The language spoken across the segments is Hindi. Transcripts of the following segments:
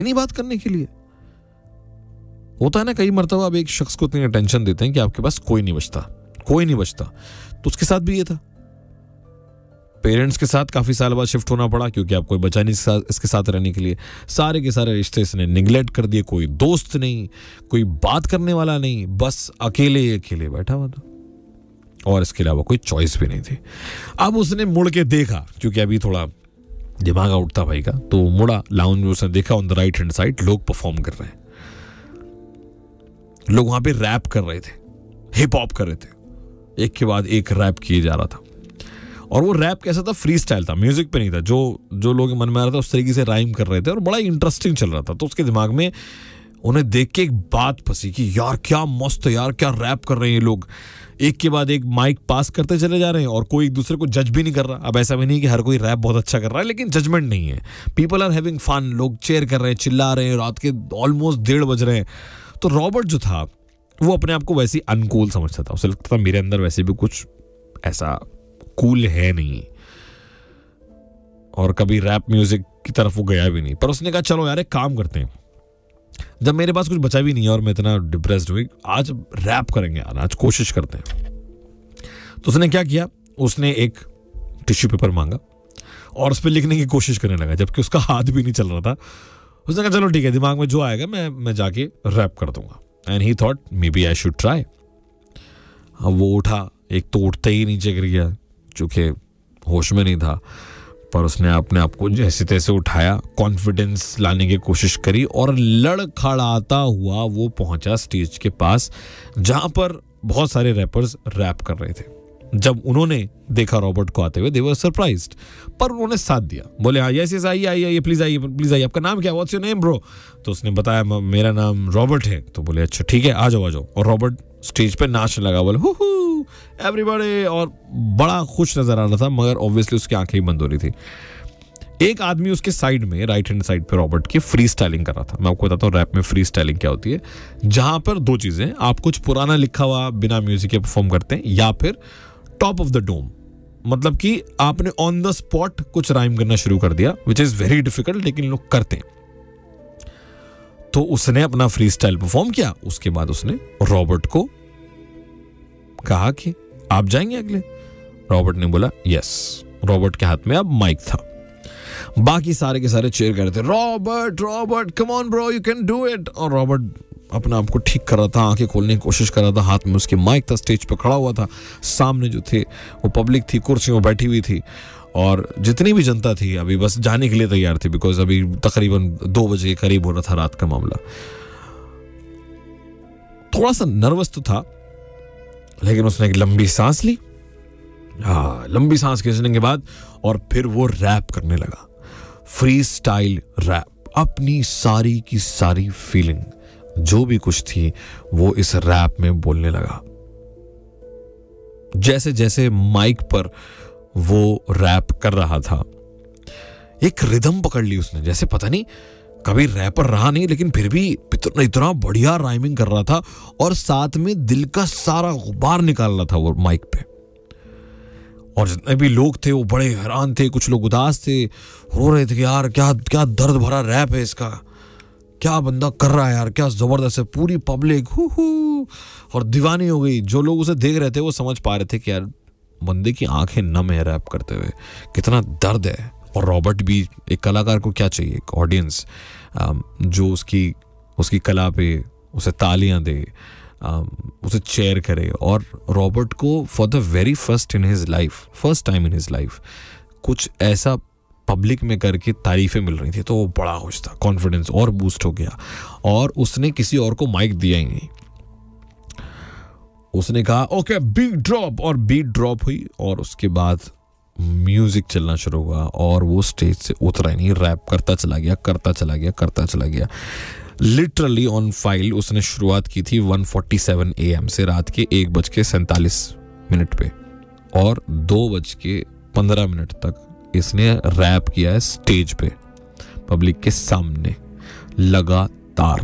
नहीं बात करने के लिए। होता है ना कई मर्तबा आप एक शख्स को इतनी अटेंशन देते हैं कि आपके पास कोई नहीं बचता। तो उसके साथ भी ये था। पेरेंट्स के साथ काफी साल बाद शिफ्ट होना पड़ा क्योंकि आप कोई बचा नहीं इसके साथ रहने के लिए। सारे के सारे रिश्ते इसने निगलेक्ट कर दिए, कोई दोस्त नहीं, कोई बात करने वाला नहीं, बस अकेले बैठा हुआ था और इसके अलावा कोई चॉइस भी नहीं थी। अब उसने मुड़ के देखा, क्योंकि अभी थोड़ा दिमाग उठता भाई का, तो मुड़ा लाउंज में, उसने देखा on the right hand side लोग परफॉर्म कर रहे हैं। लोग वहां पे रैप कर रहे थे, हिप हॉप कर रहे थे, एक के बाद एक रैप किए जा रहा था। और वो रैप कैसा था, फ्री स्टाइल था, म्यूजिक पे नहीं था, जो लोग मन में आ रहा था उस तरीके से राइम कर रहे थे और बड़ा इंटरेस्टिंग चल रहा था। तो उसके दिमाग में उन्हें देख के एक बात फंसी कि यार क्या मस्त है यार, क्या रैप कर रहे हैं ये लोग, एक के बाद एक माइक पास करते चले जा रहे हैं और कोई एक दूसरे को जज भी नहीं कर रहा। अब ऐसा भी नहीं कि हर कोई रैप बहुत अच्छा कर रहा है, लेकिन जजमेंट नहीं है, पीपल आर हैविंग फन, लोग चेयर कर रहे हैं, चिल्ला रहे हैं, रात के ऑलमोस्ट 1:30 बज रहे हैं। तो रॉबर्ट जो था वो अपने आप को वैसे ही अनकूल समझता था, उसे लगता था मेरे अंदर वैसे भी कुछ ऐसा कूल है नहीं, और कभी रैप म्यूजिक की तरफ वो गया भी नहीं। पर उसने कहा चलो यार एक काम करते हैं, जब मेरे पास कुछ बचा भी नहीं है और मैं इतना डिप्रेस्ड हुई, आज रैप करेंगे यार, आज कोशिश करते हैं। तो उसने क्या किया, उसने एक टिश्यू पेपर मांगा और उस पर लिखने की कोशिश करने लगा, जबकि उसका हाथ भी नहीं चल रहा था। उसने कहा चलो ठीक है, दिमाग में जो आएगा मैं जाके रैप कर दूंगा। And he thought may B I should try. अब वो उठा, एक तो उठते ही नीचे गिर गया चूंकि होश में नहीं था, पर उसने अपने आप को जैसे तैसे उठाया, कॉन्फिडेंस लाने की कोशिश करी और लड़खड़ाता हुआ वो पहुंचा स्टेज के पास जहां पर बहुत सारे रैपर्स रैप कर रहे थे। जब उन्होंने देखा रॉबर्ट को आते हुए, दे वर सरप्राइज्ड, पर उन्होंने साथ दिया, बोले हाँ यस आइए प्लीज आइए, आपका नाम क्या, व्हाट्स योर नेम ब्रो? तो उसने बताया मेरा नाम रॉबर्ट है। तो बोले अच्छा ठीक है, आ जाओ। और रॉबर्ट स्टेज पे नाचने लगा, बोले हु एवरीबॉडी, और बड़ा खुश नजर आ रहा था, मगर ऑब्वियसली उसकी आंखें ही बंद हो रही थी। एक आदमी उसके साइड में, राइट हैंड साइड पे रॉबर्ट के, फ्री स्टाइलिंग कर रहा था। मैं आपको बताता हूँ रैप में फ्री स्टाइलिंग क्या होती है, जहां पर दो चीजें, आप कुछ पुराना लिखा हुआ बिना म्यूजिक के परफॉर्म करते हैं, या फिर टॉप ऑफ द डोम, मतलब कि आपने ऑन द स्पॉट कुछ राइम करना शुरू कर दिया, विच इज वेरी डिफिकल्ट, लेकिन लोग करते हैं। तो उसने अपना फ्री स्टाइल परफॉर्म किया। उसके बाद उसने रॉबर्ट को कहा कि आप जाएंगे अगले। रॉबर्ट ने बोला यस। रॉबर्ट के हाथ में अब माइक था, बाकी सारे के सारे चेयर कर रहे थे, Robert come on bro, you can do it. और रॉबर्ट अपने आप को ठीक कर रहा था, आंखें खोलने की कोशिश कर रहा था, हाथ में उसके माइक था, स्टेज पे खड़ा हुआ था, सामने जो थे वो पब्लिक थी, कुर्सियों में बैठी हुई थी, और जितनी भी जनता थी अभी बस जाने के लिए तैयार थी, बिकॉज अभी तकरीबन 2 बजे के करीब हो रहा था रात का मामला। थोड़ा सा नर्वस तो था, लेकिन उसने एक लंबी सांस ली, लंबी सांस खींचने के बाद, और फिर वो रैप करने लगा, फ्री स्टाइल रैप, अपनी सारी की सारी फीलिंग जो भी कुछ थी वो इस रैप में बोलने लगा। जैसे जैसे माइक पर वो रैप कर रहा था, एक रिदम पकड़ ली उसने, जैसे पता नहीं कभी रैपर रहा नहीं, लेकिन फिर भी इतना बढ़िया राइमिंग कर रहा था, और साथ में दिल का सारा गुबार निकाल रहा था वो माइक पे। और जितने भी लोग थे वो बड़े हैरान थे, कुछ लोग उदास थे, रो रहे थे कि यार क्या क्या दर्द भरा रैप है इसका, क्या बंदा कर रहा है यार, क्या जबरदस्त है। पूरी पब्लिक और दीवानी हो गई। जो लोग उसे देख रहे थे वो समझ पा रहे थे कि यार बंदे की आंखें नम है रैप करते हुए, कितना दर्द है। और रॉबर्ट भी, एक कलाकार को क्या चाहिए, एक ऑडियंस जो उसकी कला पे उसे तालियां दे, उसे चेयर करे। और रॉबर्ट को for the very first time in his life कुछ ऐसा पब्लिक में करके तारीफें मिल रही थी, तो वो बड़ा खुश था, कॉन्फिडेंस और बूस्ट हो गया, और उसने किसी और को माइक दिया ही नहीं। उसने कहा ओके बीट ड्रॉप, और बीट ड्रॉप हुई, और उसके बाद म्यूजिक चलना शुरू हुआ, और वो स्टेज से उतरा ही नहीं, रैप करता चला गया। लिटरली ऑन फाइल उसने शुरुआत की थी 1:47 AM से, रात के 1:47 पे, और 2:15 तक इसने रैप किया है स्टेज पे पब्लिक के सामने लगातार।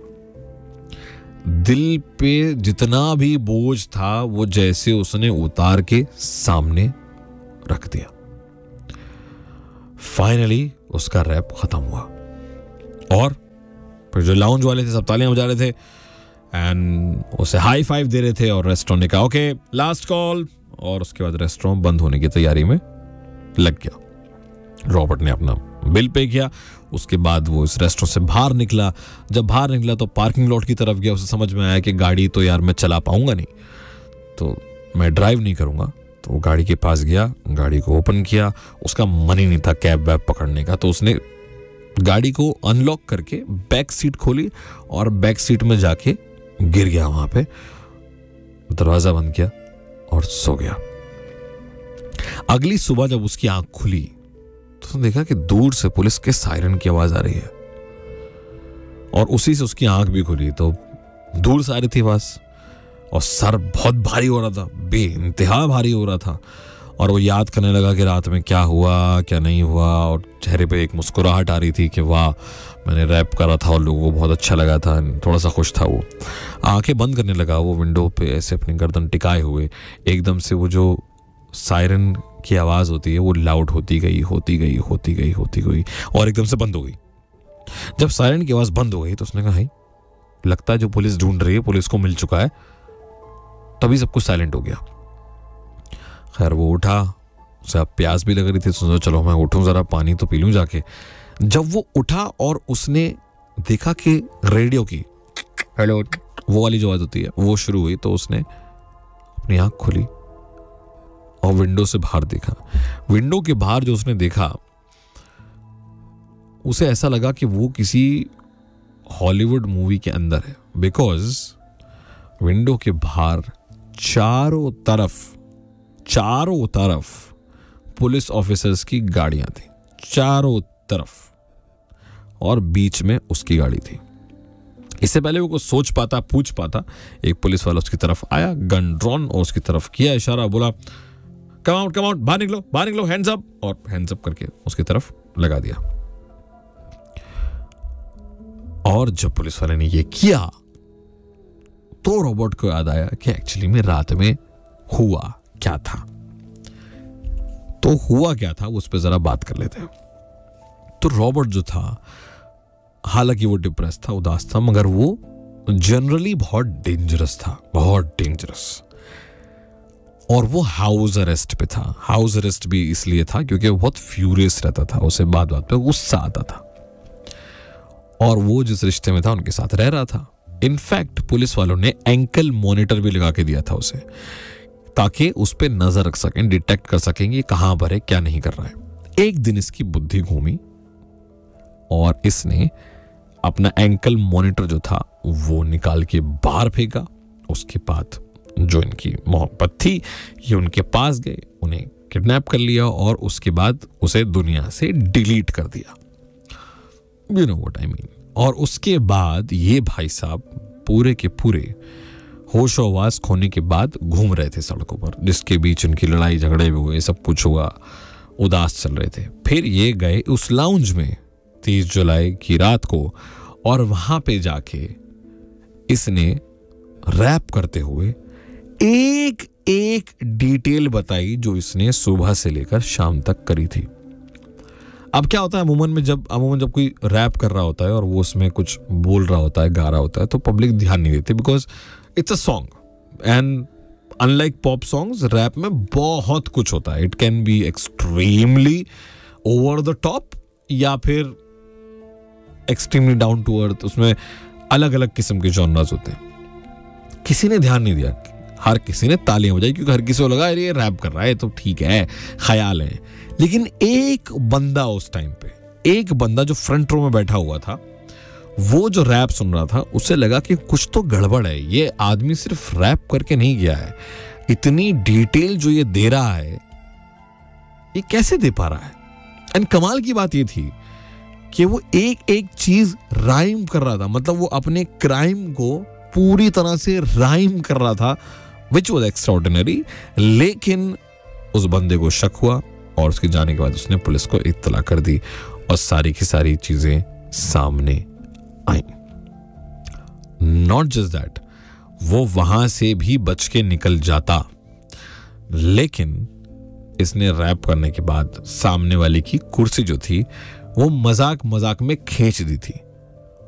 दिल पे जितना भी बोझ था वो जैसे उसने उतार के सामने रख दिया। फाइनली उसका रैप खत्म हुआ, और फिर जो लाउंज वाले थे सब तालियां बजा रहे थे एंड उसे हाई फाइव दे रहे थे और रेस्टोरेंट ने कहा ओके लास्ट कॉल, और उसके बाद रेस्टोरेंट बंद होने की तैयारी में लग गया। रॉबर्ट ने अपना बिल पे किया, उसके बाद वो इस रेस्टोरेंट से बाहर निकला। जब बाहर निकला तो पार्किंग लॉट की तरफ गया। उसे समझ में आया कि गाड़ी तो यार मैं चला पाऊंगा नहीं, तो मैं ड्राइव नहीं करूंगा। तो वो गाड़ी के पास गया, गाड़ी को ओपन किया। उसका मन ही नहीं था कैब वैब पकड़ने का, तो उसने गाड़ी को अनलॉक करके बैक सीट खोली और बैक सीट में जाके गिर गया वहां पे, दरवाजा बंद किया और सो गया। अगली सुबह जब उसकी आंख खुली तो उसने देखा कि दूर से पुलिस के सायरन की आवाज आ रही है और उसी से उसकी आंख भी खुली। तो दूर से आ रही थी आवाज और सर बहुत भारी हो रहा था, बेइंतहा भारी हो रहा था। और वो याद करने लगा कि रात में क्या हुआ क्या नहीं हुआ, और चेहरे पे एक मुस्कुराहट आ रही थी कि वाह मैंने रैप करा था और लोगों को बहुत अच्छा लगा था, थोड़ा सा खुश था वो। आंखें बंद करने लगा वो विंडो पे ऐसे अपनी गर्दन टिकाए हुए। एकदम से वो जो सायरन की आवाज़ होती है वो लाउड होती गई और एकदम से बंद हो गई। जब सायरन की आवाज़ बंद हो गई तो उसने कहा लगता है जो पुलिस ढूंढ रही है पुलिस को मिल चुका है। तभी सब कुछ साइलेंट हो गया। खैर वो उठा, उसे अब प्यास भी लग रही थी, सोचा चलो मैं उठूं जरा पानी तो पी लूं जाके। जब वो उठा और उसने देखा कि रेडियो की हेलो वो वाली जो आवाज होती है वो शुरू हुई, तो उसने अपनी आंख खोली और विंडो से बाहर देखा। विंडो के बाहर जो उसने देखा उसे ऐसा लगा कि वो किसी हॉलीवुड मूवी के अंदर है, बिकॉज विंडो के बाहर चारों तरफ पुलिस ऑफिसर्स की गाड़ियां थी, चारों तरफ, और बीच में उसकी गाड़ी थी। इससे पहले वो कुछ सोच पाता पूछ पाता, एक पुलिस वाला उसकी तरफ आया, गन ड्रॉन, और उसकी तरफ किया इशारा, बोला कम आउट बाहर निकलो हैंड्स अप, और हैंड्स अप करके उसकी तरफ लगा दिया। और जब पुलिस वाले ने ये किया तो रॉबर्ट को याद आया कि एक्चुअली में रात में हुआ क्या था। तो हुआ क्या था उस पर जरा बात कर लेते हैं। तो रॉबर्ट जो था, हालांकि वो डिप्रेस था, उदास था, मगर वो जनरली बहुत डेंजरस था, बहुत डेंजरस। और वो हाउस अरेस्ट पे था। हाउस अरेस्ट भी इसलिए था क्योंकि वो बहुत फ्यूरियस रहता था, उसे बात पे गुस्सा आता था, और वो जिस रिश्ते में था उनके साथ रह रहा था। इनफैक्ट पुलिस वालों ने एंकल मॉनिटर भी लगा के दिया था उसे, ताकि उस पर नजर रख सकें, डिटेक्ट कर सकें ये कहां पर है, क्या नहीं कर रहा है। एक दिन इसकी बुद्धि घूमी और इसने अपना एंकल मॉनिटर जो था वो निकाल के बाहर फेंका। उसके बाद जो इनकी मोहब्बत थी ये उनके पास गए, उन्हें किडनैप कर लिया और उसके बाद उसे दुनिया से डिलीट कर दिया। You know what I mean। और उसके बाद ये भाई साहब पूरे के पूरे होश आवाज खोने के बाद घूम रहे थे सड़कों पर, जिसके बीच उनकी लड़ाई झगड़े भी हुए, सब कुछ हुआ, उदास चल रहे थे। फिर ये गए उस लाउंज में 30 जुलाई की रात को, और वहां पे जाके इसने रैप करते हुए एक एक डिटेल बताई जो इसने सुबह से लेकर शाम तक करी थी। अब क्या होता है अमूमन जब कोई रैप कर रहा होता है और वो उसमें कुछ बोल रहा होता है, गा रहा होता है, तो पब्लिक ध्यान नहीं देती, because it's a song and unlike pop songs rap में बहुत कुछ होता है। It can be extremely over the top या फिर एक्सट्रीमली डाउन टू अर्थ, उसमें अलग अलग किस्म के जॉनर्स होते हैं। किसी ने ध्यान नहीं दिया, हर किसी ने तालियां बजाई क्योंकि हर किसी को लगा ये रैप कर रहा है तो ठीक है, ख्याल है। लेकिन एक बंदा उस टाइम पे, एक बंदा जो फ्रंट रो में बैठा हुआ था, वो जो रैप सुन रहा था उसे लगा कि कुछ तो गड़बड़ है, ये आदमी सिर्फ रैप करके नहीं गया है, इतनी डिटेल जो ये दे रहा है ये कैसे दे पा रहा है। एंड कमाल की बात ये थी कि वो एक एक चीज राइम कर रहा था, मतलब वो अपने क्राइम को पूरी तरह से राइम कर रहा था, विच वॉज एक्स्ट्राऑर्डिनरी। लेकिन उस बंदे को शक हुआ और उसके जाने के बाद उसने पुलिस को इत्तला कर दी और सारी की सारी चीजें सामने आई। नॉट जस्ट दैट, वो वहां से भी बच के निकल जाता, लेकिन इसने रैप करने के बाद सामने वाले की कुर्सी जो थी वो मजाक में खींच दी थी।